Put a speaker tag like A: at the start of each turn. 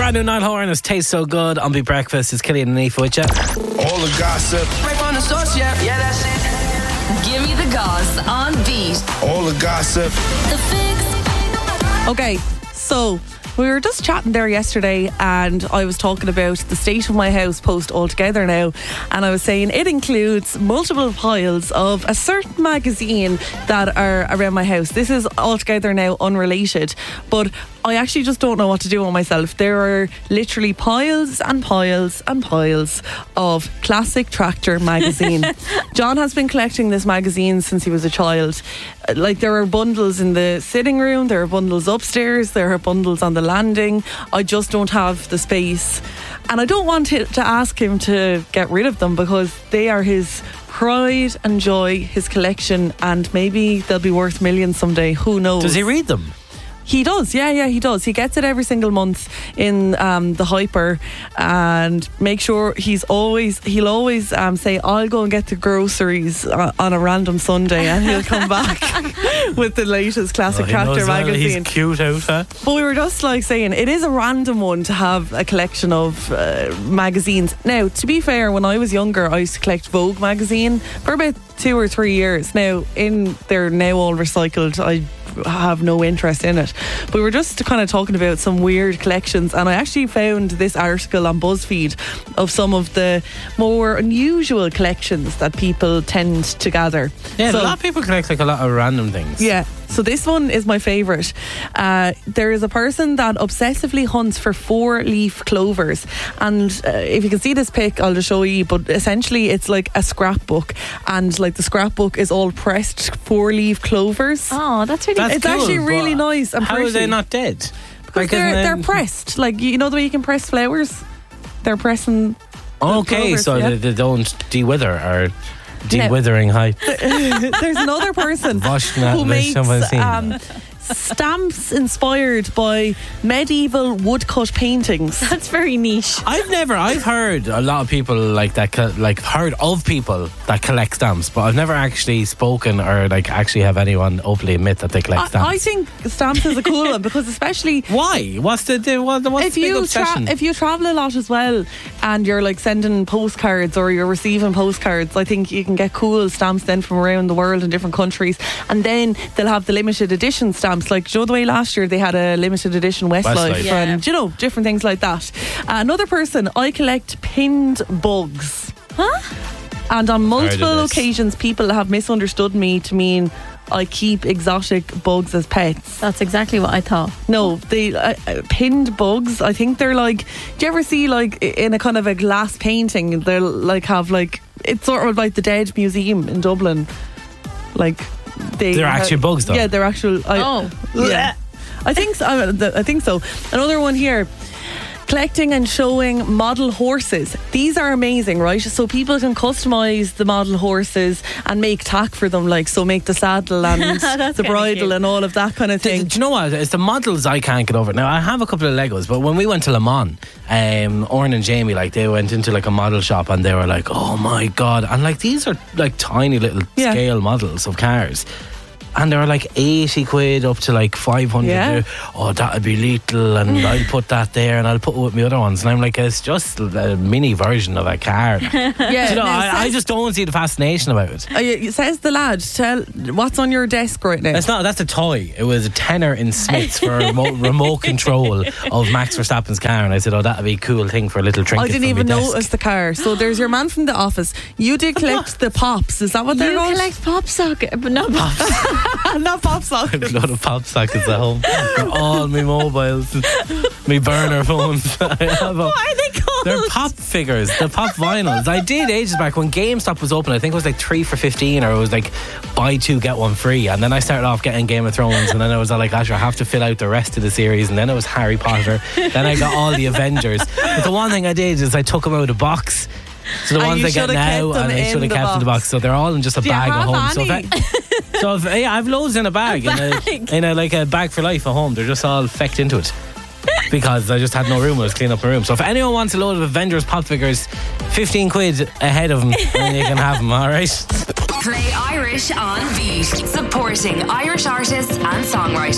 A: Brand new Niall Horan, it tastes so good. On Be Breakfast, it's Killian and Aoife with you.
B: All the gossip.
C: Right on the source, yeah, that's it.
D: Give me the goss on Beat.
B: All the gossip.
D: The Fix.
E: Okay, so we were just chatting there yesterday and I was talking about the state of my house post altogether now, and I was saying it includes multiple piles of a certain magazine that are around my house. This is altogether now unrelated, but I actually just don't know what to do with myself. There are literally piles and piles and piles of Classic Tractor magazine. John has been collecting this magazine since he was a child. Like, there are bundles in the sitting room, there are bundles upstairs, there are bundles on the landing. I just don't have the space, and I don't want to ask him to get rid of them because they are his pride and joy, his collection, and maybe they'll be worth millions someday. Who knows?
A: Does he read them?
E: He does, yeah, he does. He gets it every single month in the Hyper, and make sure he'll always say, I'll go and get the groceries on a random Sunday, and he'll come back with the latest Classic Tractor magazine.
A: He's cute out, huh?
E: But we were just like saying, it is a random one to have a collection of magazines. Now, to be fair, when I was younger, I used to collect Vogue magazine for about 2 or 3 years. Now, they're now all recycled. I have no interest in it. But we were just kind of talking about some weird collections, and I actually found this article on BuzzFeed of some of the more unusual collections that people tend to gather.
A: Yeah, so a lot of people collect like a lot of random things.
E: Yeah. So this one is my favourite. There is a person that obsessively hunts for 4-leaf clovers, and if you can see this pic, I'll just show you, but essentially it's like a scrapbook, and like the scrapbook is all pressed 4-leaf clovers.
F: Oh, that's really
E: It's
A: cool,
E: actually really nice and
A: how
E: pretty.
A: are they not dead?
E: Because they're pressed. Like, you know the way you can press flowers? They're pressing
A: Okay,
E: clovers,
A: so
E: yeah.
A: they don't de-wither or de-withering height.
E: There's another person who makes stamps inspired by medieval woodcut paintings.
F: That's very niche.
A: I've heard a lot of people like that, heard of people that collect stamps, but I've never actually spoken or like actually have anyone openly admit that they collect stamps.
E: I think stamps is a cool one because especially
A: why? What's the big obsession?
E: If you travel a lot as well and you're like sending postcards or you're receiving postcards, I think you can get cool stamps then from around the world in different countries, and then they'll have the limited edition stamps. Like, do you know the way last year they had a limited edition Westlife and you know, different things like that. Another person, I collect pinned bugs. And on multiple occasions people have misunderstood me to mean I keep exotic bugs as pets.
F: That's exactly what I thought.
E: No, they pinned bugs, I think they're like, do you ever see like in a kind of a glass painting, they'll like have like, it's sort of like the Dead Museum in Dublin, like they're
A: actually bugs though.
E: Yeah, they're actual.
F: Yeah.
E: I think so. I think so. Another one here. Collecting and showing model horses. These are amazing, right? So people can customise the model horses and make tack for them, like, so make the saddle and the bridle and all of that kind of thing.
A: Do you know what? It's the models I can't get over. Now, I have a couple of Legos, but when we went to Le Mans, Oren and Jamie, like, they went into like a model shop and they were like, oh my God. And like, these are like tiny little scale models of cars. And they were like 80 quid up to like 500.
E: Yeah.
A: Oh, that'd be lethal, and I'll put that there and I'll put it with my other ones. And I'm like, it's just a mini version of a car.
E: Yeah,
A: you know, I just don't see the fascination about it.
E: Says the lad, tell what's on your desk right now.
A: It's not, that's a toy. It was a tenner in Smith's for a remote control of Max Verstappen's car, and I said, oh, that'd be a cool thing for a little trinket.
E: I didn't even notice the car. So there's your man from the office. You did collect the pops. Is that what they're called?
F: You collect pop socket, but not pops.
E: Not pop sockets.
A: A lot of pop sockets at home. All my mobiles, my burner phones. What
E: are they called?
A: They're pop figures. They're pop vinyls. I did ages back when GameStop was open. I think it was like 3 for $15, or it was like buy 2 get 1 free. And then I started off getting Game of Thrones, and then I was like, gosh, I have to fill out the rest of the series. And then it was Harry Potter. Then I got all the Avengers. But the one thing I did is I took them out of the box. So the ones I get now, and I should have kept in the box. So they're all in just a bag at home. So I've loads in a bag, in a bag for life at home. They're just all fecked into it because I just had no room. I was cleaning up my room. So if anyone wants a load of Avengers pop figures, 15 quid ahead of them, and you can have them. All right.
D: Play Irish on Beat, supporting Irish artists and songwriters.